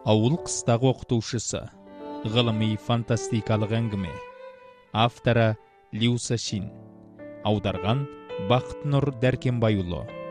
Ауыл қыстағы оқытушысы. Ғылыми фантастикалық әңгіме. Авторы Люся Шин. Аударған Бақытнұр Дәркембайұлы.